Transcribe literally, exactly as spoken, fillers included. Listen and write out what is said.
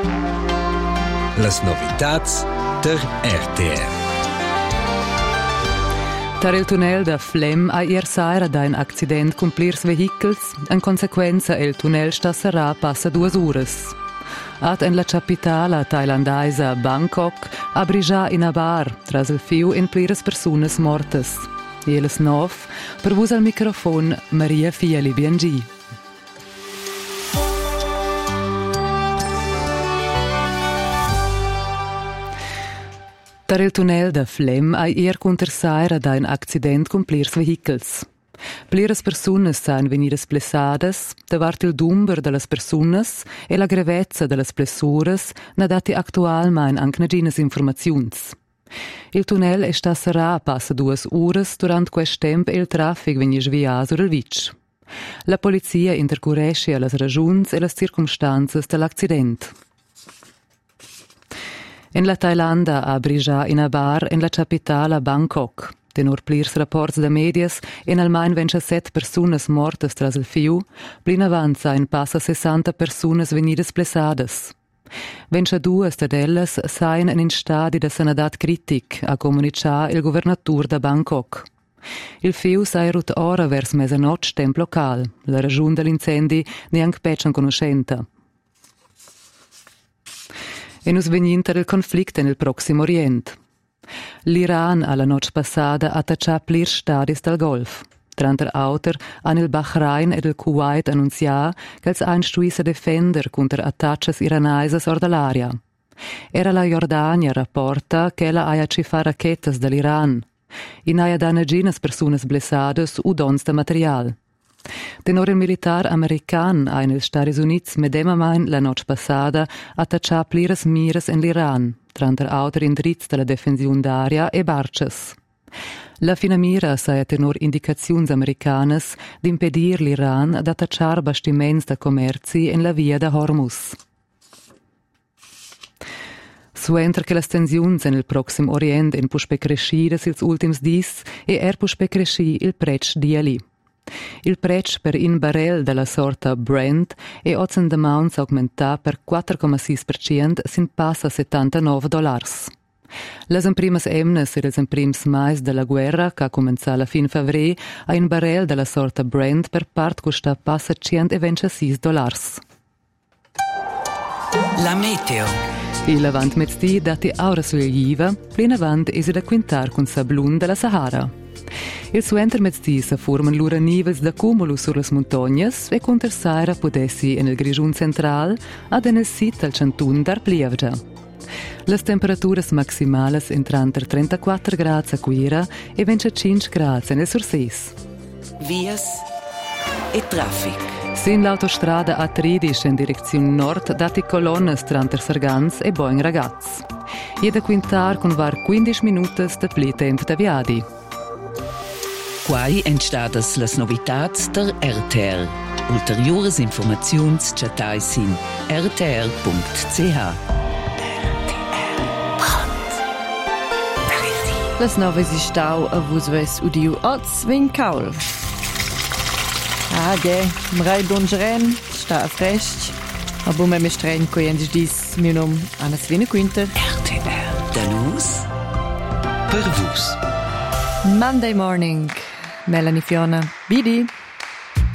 Las novitats der R T R. Tar il tunnel da Flem a ier saira da un accident con plirs vehicles, en consequenza il tunnel sta serrà passa duas uras. Ad en la capitala thailandaisa Bangkok a brigià in a bar, tras il fiu in pliras persunas mortas. Jeles nov, per vus al microfon Maria Fieli Biangi. Tar il tunnel da Flem a ier contersaira da un accident con plirs vehicles. Pliras persunas sain venidas blessadas, davart il dumber de las persunas e la grevezza de las blessuras na dati actualmein anche naginas informaziuns. Il tunnel è sta serrà passa duas uras durant quest temp il traffic vegni svià sur il vitg. La polizia intercuresce las ragiuns e las circumstanzas dell'accident. En la Thailanda a brigià in a bar en la capitala Bangkok. Tenor plirs rapports da medias en almain ventisette persunas mortas tras il fiu, blin avanza in passa sessanta persunas venidas blessadas. ventiduas da ellas sain in stadi da sanadat critic, a comunicar il governatur da Bangkok. Il fiu sai rut ora vers mesanotg temp local. La ragiun dell'incendi neanche peccian conoscenta. E nus veninter il conflict nel Proximo Orient. L'Iran alla noche passada attaccià plir stadis dal Golf. Tranter auter han il Bahrain ed il Kuwait annunzià che els ein stuissa defender contra attaccias iranaisas or dall'aria. Era la Jordania rapporta che ella aia cifà rachetas dall'Iran. In aia danaginas persunas blessadas u dons da material. Tenor il militar american ha in els Stati Units medemamein la noche passada attaccià pliras miras en l'Iran, tranter auter indrizz della defensiun d'aria e barces. La fina mira saia tenor indicaziuns americanas d'impedir l'Iran ad attacciar bastiments da commerci en la via da Hormuz. Suenter che las tensiuns en il Proxim Orient en puspe crescidas ils ultims dis e er puspe cresci il prec dieli. Il prec per in barrel della sorta Brent e ozen de mounts augmentà per quattro virgola sei per cento sin passa a settantanove dollars. Las emprimas emnes e les emprims mais della guerra, che començà la fin favre, a in barrel della sorta Brent per part costa passa centoventisei dollars. La meteo. Il avant mezzdi dati aura soglieva, plena avant esi da quintar con sablun della Sahara. Il suenter mezzdi se forman lura nivels d'accumulo sur las montagnas e contersaira podessi en il grigiun central ad en el sit al cantun dar plievgia. Las temperaturas maximales entran ter trentaquattro gradi a Quira e venticinque gradi nel Surseis. Vias e traffic. Sin l'autostrada A tredici in direzione nord dati colonnas tranter Sargans e Boing Ragaz. E da quintar con var quindici minuti de pli temp da viadi. Quai entstadas las novitats der R T R. Ulteriores informaziuns chatais in r t r punct c h. Las nove si stau a vus ves udiu oz vin caul. Ah, ge, mrai donjeren, sta a frest. Abo me mestren co jens dis mi nom Anna Svine Quinter. R T R. Da nus per vus. Monday morning. Melanie Fiona. Bidi.